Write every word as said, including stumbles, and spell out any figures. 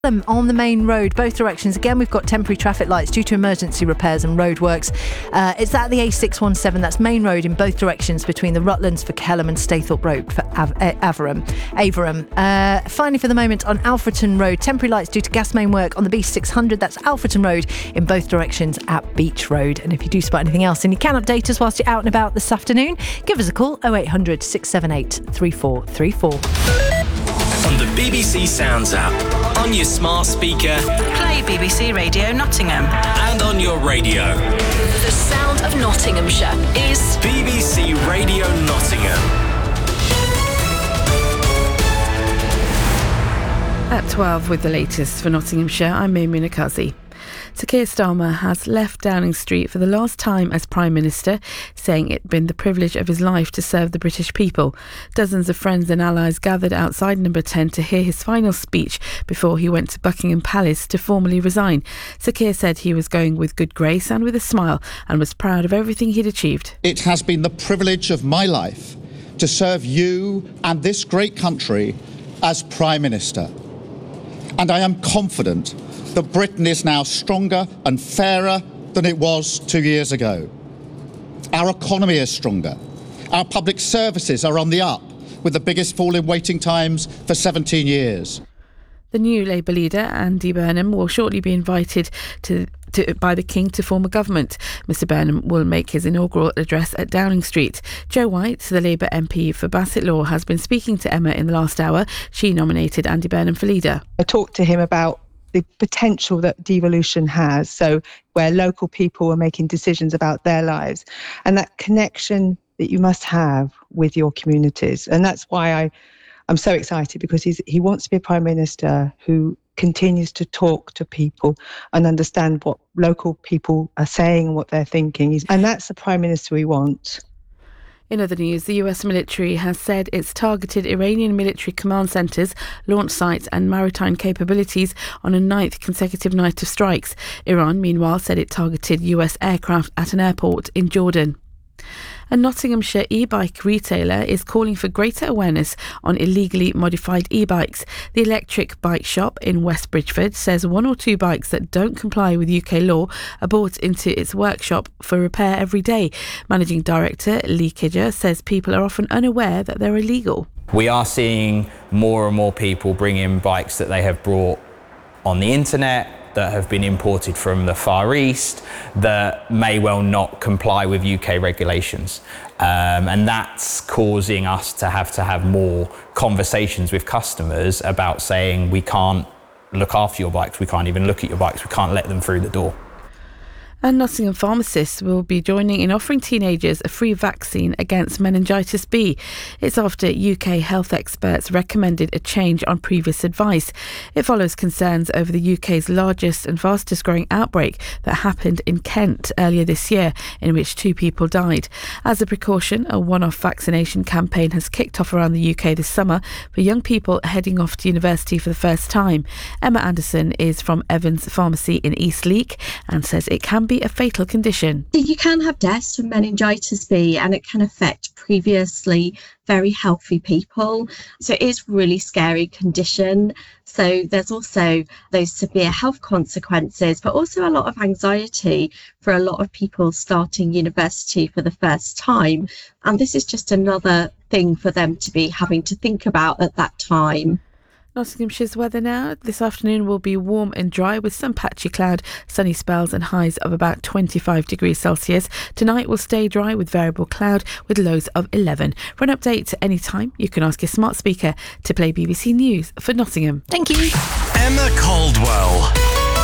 On the main road, both directions. Again, we've got temporary traffic lights due to emergency repairs and roadworks. Uh, it's at the A six one seven. That's main road in both directions between the Rutlands for Kelham and Staithorpe Road for Av- uh, Averam. Averam. Uh, finally, for the moment, on Alfreton Road, temporary lights due to gas main work on the B six hundred. That's Alfreton Road in both directions at Beach Road. And if you do spot anything else and you can update us whilst you're out and about this afternoon, give us a call oh eight hundred, six seven eight, three four three four. On the B B C Sounds app, on your smart speaker, play B B C Radio Nottingham, and on your radio. The sound of Nottinghamshire is B B C Radio Nottingham. At twelve with the latest for Nottinghamshire, I'm Maimuna Kazi. Sir Keir Starmer has left Downing Street for the last time as Prime Minister, saying it'd been the privilege of his life to serve the British people. Dozens of friends and allies gathered outside Number ten to hear his final speech before he went to Buckingham Palace to formally resign. Sir Keir said he was going with good grace and with a smile and was proud of everything he'd achieved. It has been the privilege of my life to serve you and this great country as Prime Minister. And I am confident that Britain is now stronger and fairer than it was two years ago. Our economy is stronger. Our public services are on the up, with the biggest fall in waiting times for seventeen years. The new Labour leader, Andy Burnham, will shortly be invited to, to by the King to form a government. Mr Burnham will make his inaugural address at Downing Street. Jo White, the Labour M P for Bassett Law, has been speaking to Emma in the last hour. She nominated Andy Burnham for leader. I talked to him about the potential that devolution has, so where local people are making decisions about their lives, and that connection that you must have with your communities. And that's why I, I'm so excited, because he's, he wants to be a Prime Minister who continues to talk to people and understand what local people are saying and what they're thinking. And that's the Prime Minister we want. In other news, the U S military has said it's targeted Iranian military command centres, launch sites and maritime capabilities on a ninth consecutive night of strikes. Iran, meanwhile, said it targeted U S aircraft at an airport in Jordan. A Nottinghamshire e-bike retailer is calling for greater awareness on illegally modified e-bikes. The Electric Bike Shop in West Bridgford says one or two bikes that don't comply with U K law are brought into its workshop for repair every day. Managing Director Lee Kidger says people are often unaware that they're illegal. We are seeing more and more people bring in bikes that they have brought on the internet, that have been imported from the Far East, that may well not comply with U K regulations. Um, and that's causing us to have to have more conversations with customers about saying we can't look after your bikes, we can't even look at your bikes, we can't let them through the door. And Nottingham pharmacists will be joining in offering teenagers a free vaccine against meningitis B. It's after U K health experts recommended a change on previous advice. It follows concerns over the U K's largest and fastest growing outbreak that happened in Kent earlier this year, in which two people died. As a precaution, a one-off vaccination campaign has kicked off around the U K this summer for young people heading off to university for the first time. Emma Anderson is from Evans Pharmacy in Eastleek and says it can be a fatal condition. You can have deaths from meningitis B, and it can affect previously very healthy people. So it is a really scary condition. So there's also those severe health consequences, but also a lot of anxiety for a lot of people starting university for the first time. And this is just another thing for them to be having to think about at that time. Nottinghamshire's weather now. This afternoon will be warm and dry with some patchy cloud, sunny spells and highs of about twenty-five degrees Celsius. Tonight will stay dry with variable cloud with lows of eleven. For an update any time, you can ask your smart speaker to play B B C News for Nottingham. Thank you. Emma Caldwell.